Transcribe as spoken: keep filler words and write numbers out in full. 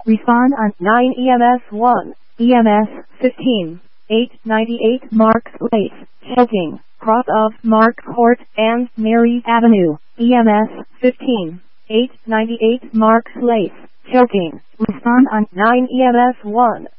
Respond on nine E M S one, E M S fifteen, eight ninety-eight Mark Place, Choking, cross of Mark Court and Mary Avenue, E M S fifteen, eight ninety-eight Mark Place, Choking. Respond on nine E M S one.